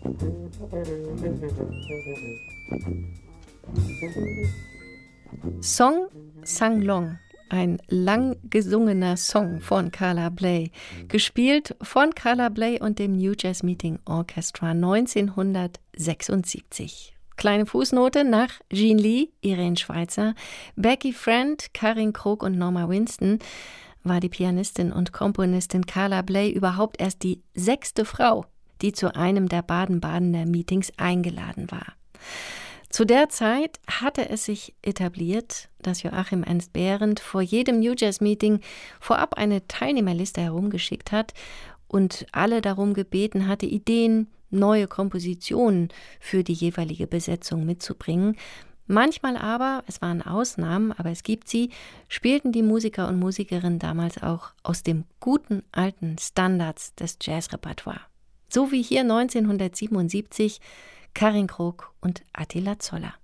Song Sang Long, ein lang gesungener Song von Carla Bley, gespielt von Carla Bley und dem New Jazz Meeting Orchestra 1976. Kleine Fußnote: nach Jean Lee, Irene Schweizer, Becky Friend, Karin Krog und Norma Winston war die Pianistin und Komponistin Carla Bley überhaupt erst die 6. Frau, die zu einem der Baden-Badener Meetings eingeladen war. Zu der Zeit hatte es sich etabliert, dass Joachim Ernst Behrendt vor jedem New Jazz Meeting vorab eine Teilnehmerliste herumgeschickt hat und alle darum gebeten hatte, Ideen, neue Kompositionen für die jeweilige Besetzung mitzubringen. Manchmal aber, es waren Ausnahmen, aber es gibt sie, spielten die Musiker und Musikerinnen damals auch aus dem guten alten Standards des Jazzrepertoire. So wie hier 1977 Karin Krog und Attila Zoller.